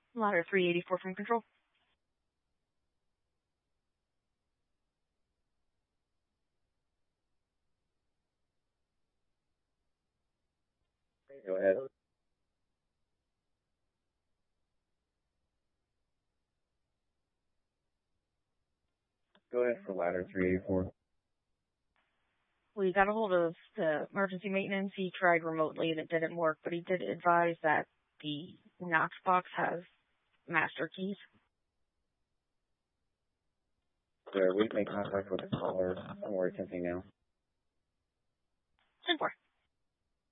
Ladder 384 from control. Go ahead. Go ahead for ladder 384. We got a hold of the emergency maintenance. He tried remotely and it didn't work, but he did advise that the Knox box has master keys. Sir, we've made contact with the caller and we're attempting now. 10-4.